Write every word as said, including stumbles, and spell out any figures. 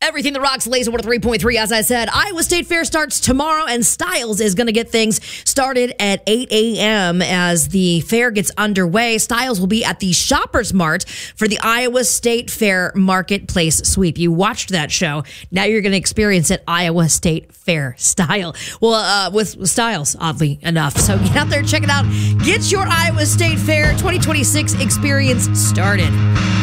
Everything that rocks, Laser one oh three point three. As I said, Iowa State Fair starts tomorrow, and Styles is going to get things started at eight a.m. as the fair gets underway. Styles will be at the Shoppers Mart for the Iowa State Fair Marketplace Sweep. You watched that show. Now you're going to experience it Iowa State Fair style. Well, uh, with, with Styles, oddly enough. So get out there, check it out. Get your Iowa State Fair twenty twenty-six experience started.